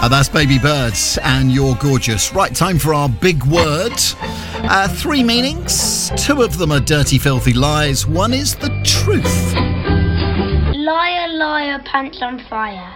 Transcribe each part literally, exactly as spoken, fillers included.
Uh, that's Baby Birds and You're Gorgeous. Right, time for our big word. Uh, three meanings. Two of them are dirty, filthy lies. One is the truth. Liar, liar, pants on fire.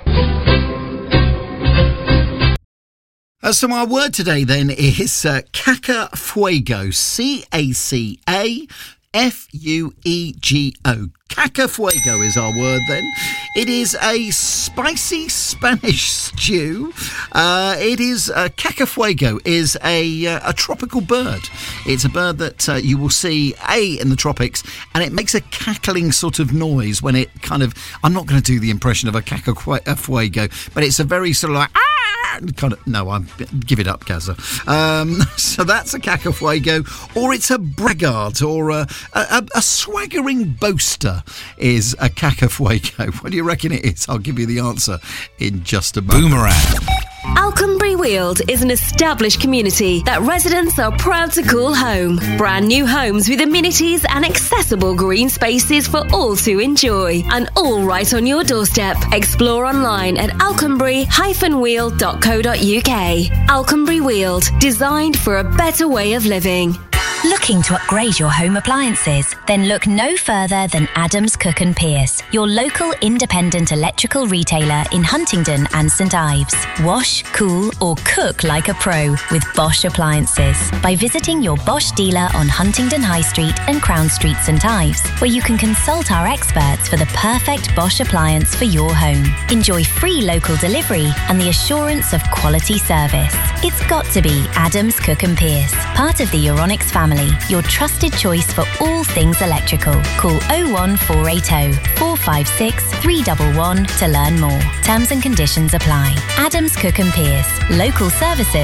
Uh, so our word today then is uh, cacafuego. C A C A F U E G O. Cacafuego is our word then. It is a spicy Spanish stew. Uh, it is, uh, cacafuego is a, uh, a tropical bird. It's a bird that uh, you will see, A, in the tropics, and it makes a cackling sort of noise when it kind of, I'm not going to do the impression of a cacafuego, but it's a very sort of like, ah! Kind of, no, I'm give it up, Gaza. Um, so that's a cacafuego, or it's a braggart, or a, a, a swaggering boaster is a cacafuego. What do you reckon it is? I'll give you the answer in just a moment. Boomerang. Alconbury Weald is an established community that residents are proud to call home. Brand new homes with amenities and accessible green spaces for all to enjoy. And all right on your doorstep. Explore online at alconbury dash weald dot co dot uk. Alconbury Weald, designed for a better way of living. Looking to upgrade your home appliances? Then look no further than Adams Cook and Pierce, your local independent electrical retailer in Huntingdon and St Ives. Wash, cool or cook like a pro with Bosch appliances by visiting your Bosch dealer on Huntingdon High Street and Crown Street St Ives, where you can consult our experts for the perfect Bosch appliance for your home. Enjoy free local delivery and the assurance of quality service. It's got to be Adams Cook and Pierce, part of the Euronics family. Your trusted choice for all things electrical. Call oh one four eight oh, four five six, three one one to learn more. Terms and conditions apply. Adams Cook and Pierce. Local services